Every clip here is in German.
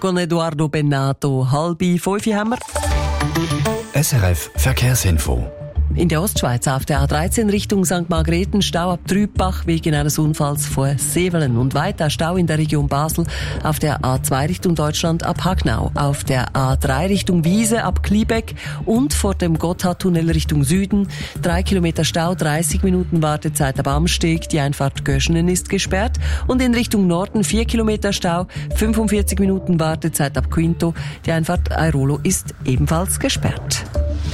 con Eduardo Bennato. 4:30 haben wir. SRF Verkehrsinfo. In der Ostschweiz auf der A13 Richtung St. Margrethen Stau ab Trübach wegen eines Unfalls vor Sevelen und weiter Stau in der Region Basel auf der A2 Richtung Deutschland ab Hagnau, auf der A3 Richtung Wiese ab Kliebeck und vor dem Gotthardtunnel Richtung Süden 3 Kilometer Stau, 30 Minuten Wartezeit ab Amsteg, die Einfahrt Göschenen ist gesperrt und in Richtung Norden 4 Kilometer Stau, 45 Minuten Wartezeit ab Quinto, die Einfahrt Airolo ist ebenfalls gesperrt.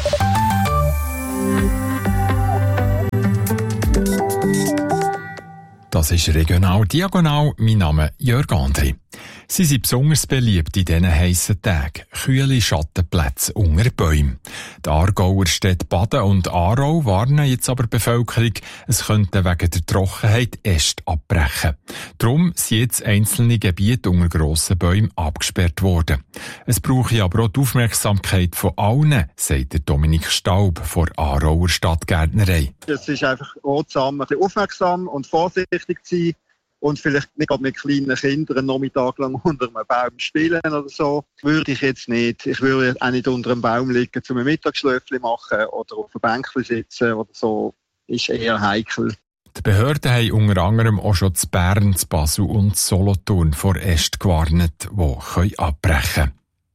Das ist regional diagonal. Mein Name Jörg Andri. Sie sind besonders beliebt in diesen heissen Tagen. Kühle Schattenplätze unter Bäumen. Die Aargauer Städte Baden und Aarau warnen jetzt aber die Bevölkerung, es könnte wegen der Trockenheit Äste abbrechen. Darum sind jetzt einzelne Gebiete unter grossen Bäumen abgesperrt worden. Es brauche aber auch die Aufmerksamkeit von allen, sagt der Dominik Staub von Aarauer Stadtgärtnerei. Es ist einfach ratsam, ein bisschen aufmerksam und vorsichtig zu sein. Und vielleicht nicht mit kleinen Kindern einen Nachmittag lang unter einem Baum spielen oder so. Würde ich jetzt nicht. Ich würde auch nicht unter einem Baum liegen, zum Mittagsschläfchen machen oder auf einem Bänkchen sitzen oder so. Ist eher heikel. Die Behörden haben unter anderem auch schon zu Bern, zu Basel und zu Solothurn vor Ästen gewarnt, die abbrechen können.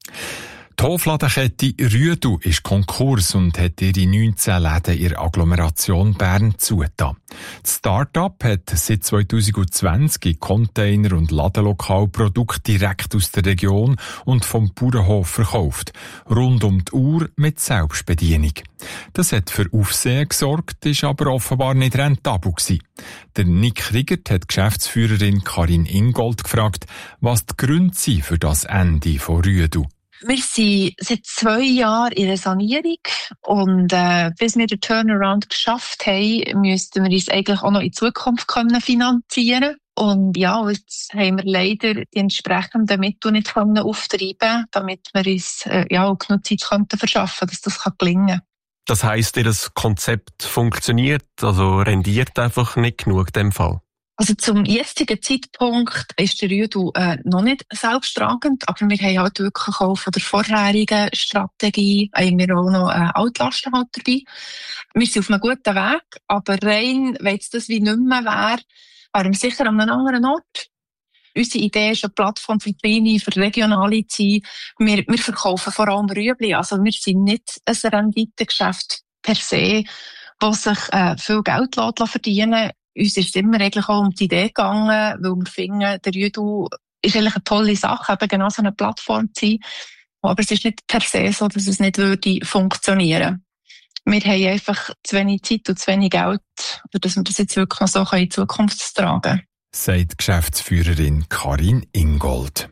Die Hofladenkette Rüedu ist Konkurs und hat ihre 19 Läden in der Agglomeration Bern zugetan. Das Start-up hat seit 2020 Container- und Ladenlokalprodukte direkt aus der Region und vom Bauernhof verkauft. Rund um die Uhr mit Selbstbedienung. Das hat für Aufsehen gesorgt, ist aber offenbar nicht rentabel gewesen. Der Nick Riegert hat Geschäftsführerin Karin Ingold gefragt, was die Gründe sind für das Ende von Rüedu. Wir sind seit 2 Jahren in einer Sanierung und bis wir den Turnaround geschafft haben, müssten wir uns eigentlich auch noch in Zukunft finanzieren. Und ja, jetzt haben wir leider die entsprechenden Mittel nicht auftreiben, damit wir uns auch genug Zeit verschaffen können, dass das gelingen kann. Das heisst, Ihr Konzept funktioniert, also rendiert einfach nicht genug in dem Fall? Also zum jetzigen Zeitpunkt ist der Rüedu noch nicht selbsttragend, aber wir haben halt wirklich auch von der vorherigen Strategie haben wir auch noch Altlasten halt dabei. Wir sind auf einem guten Weg, aber rein, wenn es das wie nicht mehr wäre, wären wir sicher an einem anderen Ort. Unsere Idee ist eine Plattform für kleine, für regionale zu sein. Wir verkaufen vor allem Rüebli, also wir sind nicht ein Renditegeschäft per se, das sich viel Geld verdienen lässt. Uns ist immer eigentlich auch um die Idee gegangen, weil wir finden, der Rüedu ist eigentlich eine tolle Sache, eben genau so eine Plattform zu sein. Aber es ist nicht per se so, dass es nicht würde funktionieren. Wir haben einfach zu wenig Zeit und zu wenig Geld, dass wir das jetzt wirklich noch so in Zukunft tragen können. Sagt Geschäftsführerin Karin Ingold.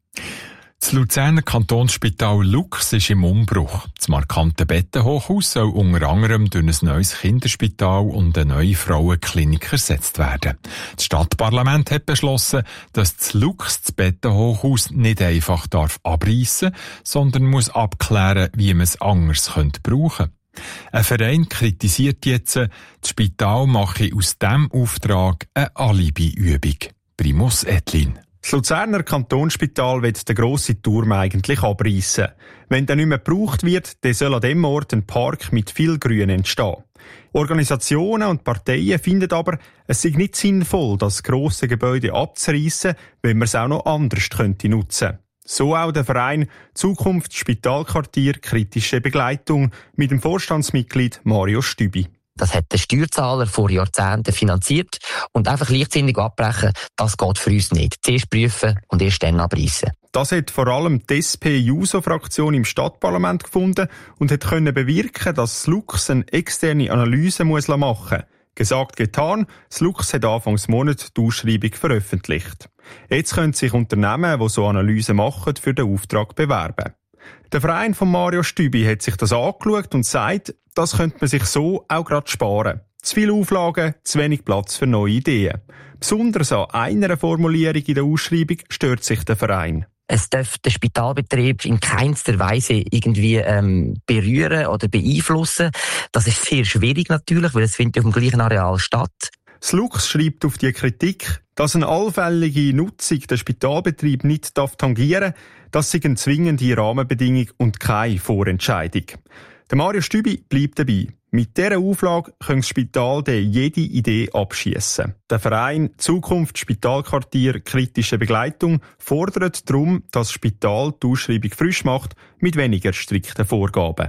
Das Luzerner Kantonsspital Lux ist im Umbruch. Das markante Bettenhochhaus soll unter anderem durch ein neues Kinderspital und eine neue Frauenklinik ersetzt werden. Das Stadtparlament hat beschlossen, dass das Lux das Bettenhochhaus nicht einfach abreißen darf, sondern muss abklären, wie man es anders brauchen könnte. Ein Verein kritisiert jetzt, das Spital mache aus diesem Auftrag eine Alibi-Übung. Primus Edlin. Das Luzerner Kantonsspital will den grossen Turm eigentlich abreißen. Wenn der nicht mehr gebraucht wird, dann soll an dem Ort ein Park mit viel Grün entstehen. Organisationen und Parteien finden aber, es sei nicht sinnvoll, das grosse Gebäude abzureißen, wenn man es auch noch anders könnte nutzen. So auch der Verein Zukunft Spitalquartier kritische Begleitung mit dem Vorstandsmitglied Mario Stübi. Das hat der Steuerzahler vor Jahrzehnten finanziert und einfach leichtsinnig abbrechen, das geht für uns nicht. Zuerst prüfen und erst dann abreißen. Das hat vor allem die SP-JUSO-Fraktion im Stadtparlament gefunden und hat können bewirken, dass das Lux eine externe Analyse machen muss. Gesagt, getan, das Lux hat Anfangs Monat die Ausschreibung veröffentlicht. Jetzt können sich Unternehmen, die so Analysen machen, für den Auftrag bewerben. Der Verein von Mario Stübi hat sich das angeschaut und sagt, das könnte man sich so auch gerade sparen. Zu viele Auflagen, zu wenig Platz für neue Ideen. Besonders an einer Formulierung in der Ausschreibung stört sich der Verein. Es darf den Spitalbetrieb in keinster Weise irgendwie berühren oder beeinflussen. Das ist sehr schwierig natürlich, weil es findet auf dem gleichen Areal statt. Das Lux schreibt auf die Kritik, Dass eine allfällige Nutzung den Spitalbetrieb nicht tangieren darf, das sei eine zwingende Rahmenbedingung und keine Vorentscheidung. Der Mario Stübi bleibt dabei. Mit dieser Auflage kann das Spital jede Idee abschiessen. Der Verein Zukunft Spitalquartier kritische Begleitung fordert darum, dass das Spital die Ausschreibung frisch macht mit weniger strikten Vorgaben.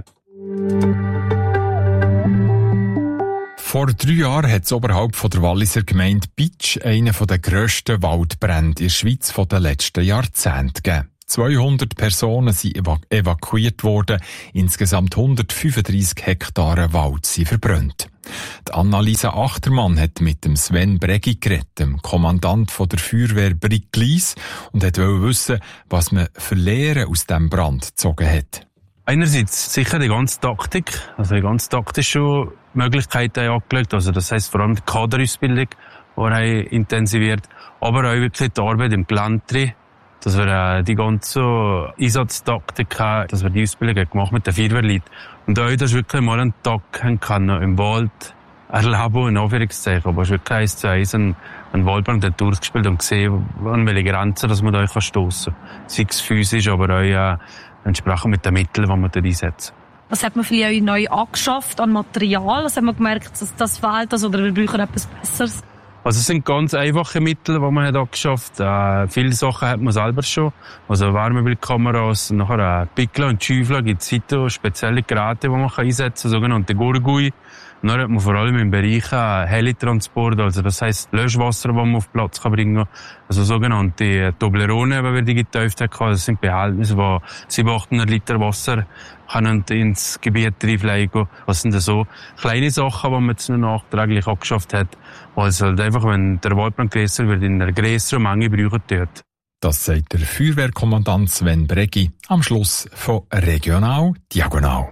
Vor 3 Jahren hat es oberhalb von der Walliser Gemeinde Bitsch einen der grössten Waldbrände in der Schweiz der letzten Jahrzehnte gegeben. 200 Personen sind evakuiert worden, insgesamt 135 Hektare Wald sind verbrannt. Die Annalisa Achtermann hat mit dem Sven Bregi geredet, dem Kommandant von der Feuerwehr Bricklis, und wollte wissen, was man für Lehren aus diesem Brand gezogen hat. Einerseits sicher die ganze Taktik, also die ganz taktische Möglichkeiten angelegt, also das heisst vor allem die Kaderausbildung, die intensiviert, aber auch wirklich die Arbeit im Gelände, dass wir die ganze Einsatztaktik haben, dass wir die Ausbildung gemacht mit den Feuerwehrleuten. Und auch, dass wirklich mal einen Tag können im Wald erleben, in Anführungszeichen, aber es ist wirklich 1 zu 1 ein Waldbrand durchgespielt und gesehen, an welche Grenzen dass man da stossen kann. Sei es physisch, aber auch entsprechend mit den Mitteln, die man da einsetzt. Was hat man vielleicht auch neu angeschafft an Material? Was hat man gemerkt, dass das fehlt oder wir brauchen etwas Besseres? Also es sind ganz einfache Mittel, die man angeschafft hat. Viele Sachen hat man selber schon. Also Wärmebildkameras, nachher Pickler und Schäufler gibt es heute spezielle Geräte, die man einsetzen kann, sogenannte Gurgui. Und dann hat man vor allem im Bereich Helitransport, also das heisst Löschwasser, das man auf Platz bringen kann. Also sogenannte Toblerone, die wir die getauft haben. Das sind Behältnisse, die 700-800 Liter Wasser können ins Gebiet reinfliegen. Das sind so kleine Sachen, die man jetzt noch nachträglich angeschafft hat. Also halt einfach, wenn der Waldbrand grösser wird, in einer grösseren Menge brauchen dort. Das sagt der Feuerwehrkommandant Sven Bregi am Schluss von Regional Diagonal.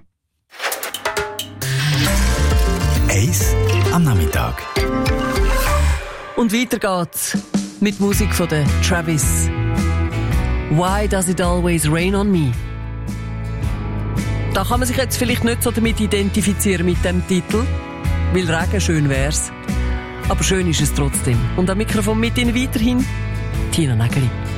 Eis am Nachmittag. Und weiter geht's mit Musik von der Travis. Why does it always rain on me? Da kann man sich jetzt vielleicht nicht so damit identifizieren mit dem Titel, weil Regen schön wär's. Aber schön ist es trotzdem. Und am Mikrofon mit Ihnen weiterhin Tina Nägeli.